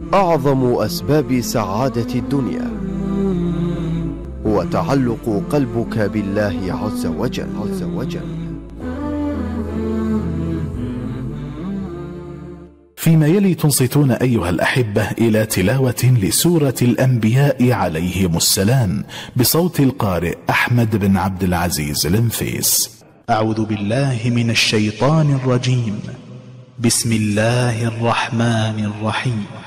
أعظم أسباب سعادة الدنيا هو تعلق قلبك بالله عز وجل. فيما يلي تنصتون أيها الأحبة إلى تلاوة لسورة الأنبياء عليهم السلام بصوت القارئ أحمد بن عبد العزيز النفيس. أعوذ بالله من الشيطان الرجيم. بسم الله الرحمن الرحيم.